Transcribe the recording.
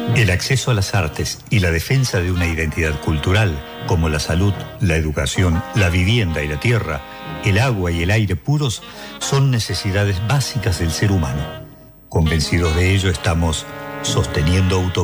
El acceso a las artes y la defensa de una identidad cultural, como la salud, la educación, la vivienda y la tierra, el agua y el aire puros, son necesidades básicas del ser humano. Convencidos de ello, estamos sosteniendo